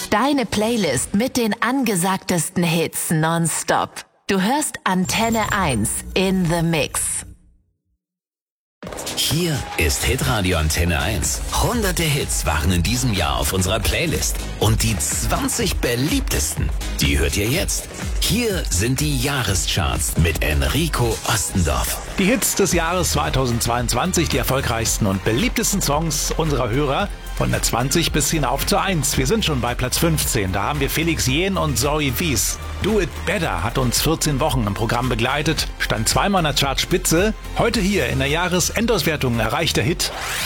Deine Playlist mit den angesagtesten Hits nonstop. Du hörst Antenne 1 in the Mix. Hier ist Hitradio Antenne 1. Hunderte Hits waren in diesem Jahr auf unserer Playlist. Und die 20 beliebtesten, die hört ihr jetzt. Hier sind die Jahrescharts mit Enrico Ostendorf. Die Hits des Jahres 2022, die erfolgreichsten und beliebtesten Songs unserer Hörer. Von der 20 bis hinauf zur 1. Wir sind schon bei Platz 15. Da haben wir Felix Jähn und Zoe Wies. Do It Better hat uns 14 Wochen im Programm begleitet, stand zweimal in der Chartspitze. Heute hier in der Jahresendauswertung erreicht der Hit